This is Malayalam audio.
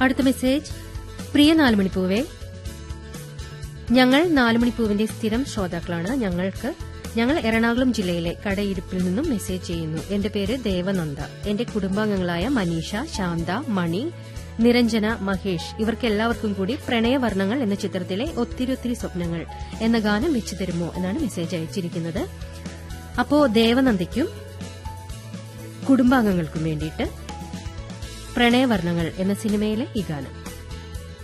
അടുത്ത മെസ്സേജ്, പ്രിയ നാലുമണിപ്പൂവേ, ഞങ്ങൾ നാലുമണിപ്പൂവിന്റെ സ്ഥിരം ശ്രോതാക്കളാണ്. ഞങ്ങൾ എറണാകുളം ജില്ലയിലെ കടയിരിപ്പിൽ നിന്നും മെസ്സേജ് ചെയ്യുന്നു. എന്റെ പേര് ദേവനന്ദ. എന്റെ കുടുംബാംഗങ്ങളായ മനീഷ, ശാന്ത, മണി, നിരഞ്ജന, മഹേഷ് ഇവർക്കെല്ലാവർക്കും കൂടി പ്രണയവർണ്ണങ്ങൾ എന്ന ചിത്രത്തിലെ ഒത്തിരി ഒത്തിരി സ്വപ്നങ്ങൾ എന്ന ഗാനം വെച്ചു തരുമോ എന്നാണ് മെസ്സേജ് അയച്ചിരിക്കുന്നത്. അപ്പോ ദേവനന്ദയ്ക്കും കുടുംബാംഗങ്ങൾക്കും വേണ്ടിയിട്ട് പ്രണയവർണ്ണങ്ങൾ എന്ന സിനിമയിലെ ഈ ഗാനം.